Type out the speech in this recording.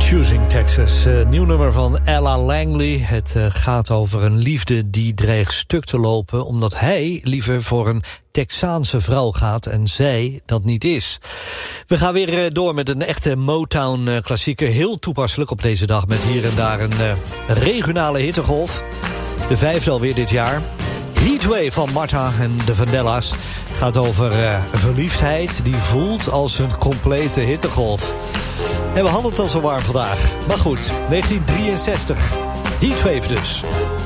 Choosing Texas, nieuw nummer van Ella Langley. Het gaat over een liefde die dreigt stuk te lopen, omdat hij liever voor een Texaanse vrouw gaat en zij dat niet is. We gaan weer door met een echte Motown-klassieker. Heel toepasselijk op deze dag met hier en daar een regionale hittegolf. De 5e alweer dit jaar. Heatwave van Martha en de Vandellas gaat over verliefdheid die voelt als een complete hittegolf. En we hadden het al zo warm vandaag. Maar goed, 1963. Heatwave dus.